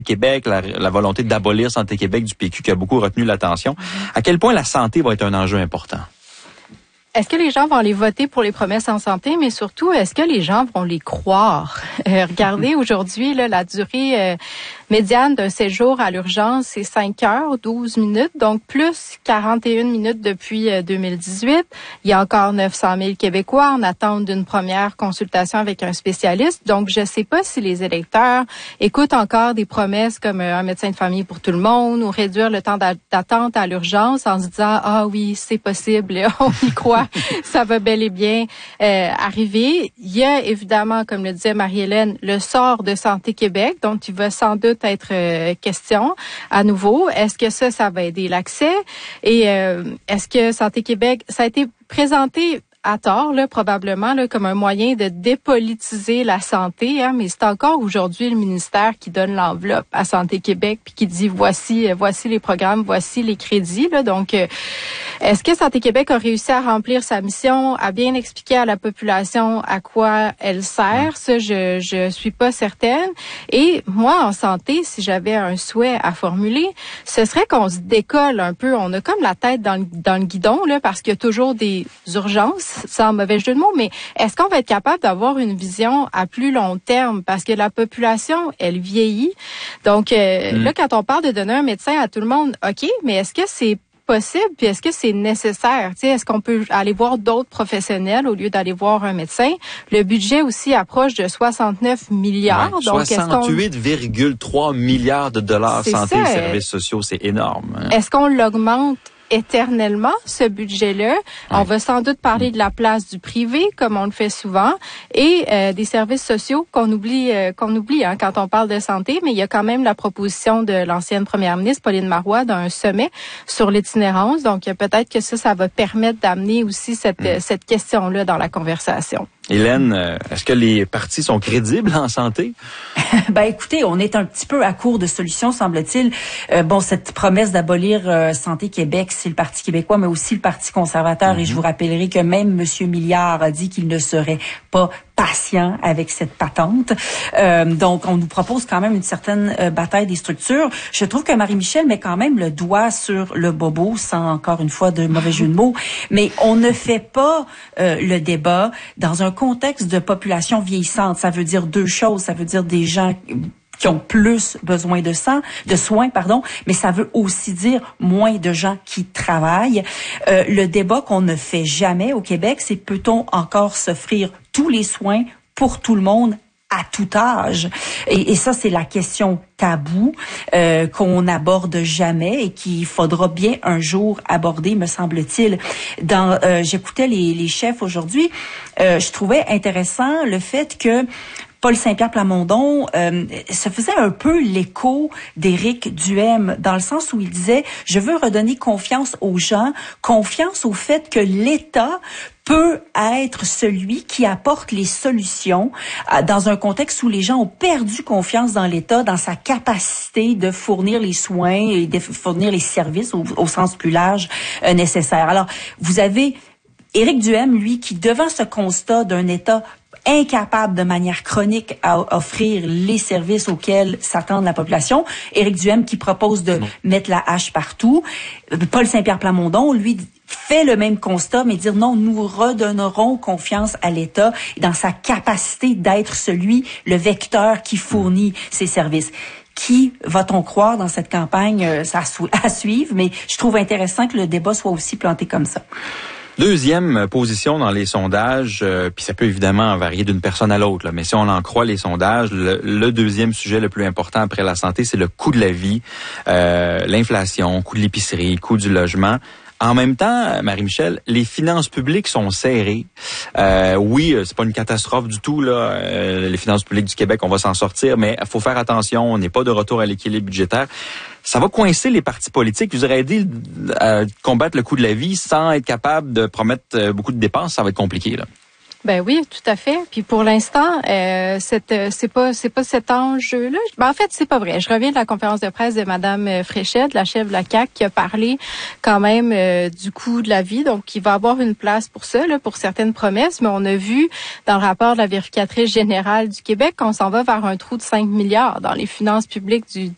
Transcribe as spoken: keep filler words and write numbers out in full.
Québec, la, la volonté d'abolir Santé Québec du P Q qui a beaucoup retenu l'attention. À quel point la santé va être un enjeu important? Est-ce que les gens vont aller voter pour les promesses en santé, mais surtout, est-ce que les gens vont les croire? Euh, regardez, aujourd'hui, là, la durée euh, médiane d'un séjour à l'urgence, c'est cinq heures, douze minutes, donc plus quarante et une minutes depuis euh, deux mille dix-huit. Il y a encore neuf cent mille Québécois en attente d'une première consultation avec un spécialiste. Donc, je ne sais pas si les électeurs écoutent encore des promesses comme euh, un médecin de famille pour tout le monde ou réduire le temps d'attente à l'urgence en se disant « Ah oui, c'est possible, on y croit ». Ça va bel et bien euh, arriver. Il y a évidemment, comme le disait Marie-Hélène, le sort de Santé Québec, dont il va sans doute être euh, question à nouveau. Est-ce que ça, ça va aider l'accès? Et euh, est-ce que Santé Québec, ça a été présenté à tort, là, probablement, là, comme un moyen de dépolitiser la santé, hein, mais c'est encore aujourd'hui le ministère qui donne l'enveloppe à Santé Québec puis qui dit voici, euh, voici les programmes, voici les crédits, là. Donc, euh, est-ce que Santé Québec a réussi à remplir sa mission, à bien expliquer à la population à quoi elle sert? Ça, je, je suis pas certaine. Et moi, en santé, si j'avais un souhait à formuler, ce serait qu'on se décolle un peu. On a comme la tête dans le, dans le guidon, là, parce qu'il y a toujours des urgences, sans mauvais jeu de mots, mais est-ce qu'on va être capable d'avoir une vision à plus long terme? Parce que la population, elle vieillit. Donc, euh, mmh. là, quand on parle de donner un médecin à tout le monde, OK, mais est-ce que c'est possible? Puis est-ce que c'est nécessaire? Tu sais, est-ce qu'on peut aller voir d'autres professionnels au lieu d'aller voir un médecin? Le budget aussi approche de soixante-neuf milliards. Ouais, donc soixante-huit virgule trois milliards de dollars santé et services sociaux, c'est énorme. Hein? Est-ce qu'on l'augmente éternellement, ce budget-là? Ouais. On va sans doute parler de la place du privé, comme on le fait souvent, et euh, des services sociaux qu'on oublie euh, qu'on oublie hein, quand on parle de santé, mais il y a quand même la proposition de l'ancienne première ministre, Pauline Marois, d'un sommet sur l'itinérance. Donc, peut-être que ça, ça va permettre d'amener aussi cette, mmh. cette question-là dans la conversation. Hélène, est-ce que les partis sont crédibles en santé? Ben écoutez, on est un petit peu à court de solutions, semble-t-il. Euh, bon, cette promesse d'abolir euh, Santé Québec, c'est le Parti québécois, mais aussi le Parti conservateur. Mm-hmm. Et je vous rappellerai que même M. Milliard a dit qu'il ne serait pas patient avec cette patente. Euh, donc, on nous propose quand même une certaine euh, bataille des structures. Je trouve que Marie-Michel met quand même le doigt sur le bobo, sans encore une fois de mauvais jeu de mots. Mais on ne fait pas euh, le débat dans un contexte de population vieillissante. Ça veut dire deux choses. Ça veut dire des gens qui ont plus besoin de sang, de soins, pardon, mais ça veut aussi dire moins de gens qui travaillent. Euh, le débat qu'on ne fait jamais au Québec, c'est peut-on encore s'offrir tous les soins pour tout le monde à tout âge? Et, et ça, c'est la question taboue euh, qu'on n'aborde jamais et qu'il faudra bien un jour aborder, me semble-t-il. Dans, euh, j'écoutais les, les chefs aujourd'hui, euh, je trouvais intéressant le fait que Paul Saint-Pierre Plamondon euh, se faisait un peu l'écho d'Éric Duhem, dans le sens où il disait « Je veux redonner confiance aux gens, confiance au fait que l'État peut être celui qui apporte les solutions euh, dans un contexte où les gens ont perdu confiance dans l'État, dans sa capacité de fournir les soins et de fournir les services au, au sens plus large euh, nécessaire. » Alors, vous avez Éric Duhem, lui, qui, devant ce constat d'un État incapable de manière chronique à offrir les services auxquels s'attend la population. Éric Duhem qui propose de mettre la hache partout. Paul Saint-Pierre Plamondon, lui, fait le même constat, mais dire non, nous redonnerons confiance à l'État dans sa capacité d'être celui, le vecteur qui fournit ces services. Qui va-t-on croire dans cette campagne? Ça à suivre, mais je trouve intéressant que le débat soit aussi planté comme ça. Deuxième position dans les sondages, euh, puis ça peut évidemment varier d'une personne à l'autre, là, mais si on en croit les sondages, le, le deuxième sujet le plus important après la santé, c'est le coût de la vie, euh, l'inflation, coût de l'épicerie, coût du logement. En même temps, Marie-Michel, les finances publiques sont serrées. Euh, oui, c'est pas une catastrophe du tout, là. Euh, les finances publiques du Québec, on va s'en sortir, mais il faut faire attention, on n'est pas de retour à l'équilibre budgétaire. Ça va coincer les partis politiques. Vous aurez aidé à combattre le coût de la vie sans être capable de promettre beaucoup de dépenses. Ça va être compliqué, là. Ben oui, tout à fait. Puis pour l'instant, euh, cette, c'est pas, c'est pas cet enjeu-là. Ben en fait, c'est pas vrai. Je reviens de la conférence de presse de Madame Fréchette, la chef de la C A Q, qui a parlé quand même euh, du coût de la vie. Donc, il va avoir une place pour ça, là, pour certaines promesses. Mais on a vu dans le rapport de la vérificatrice générale du Québec qu'on s'en va vers un trou de cinq milliards dans les finances publiques du, du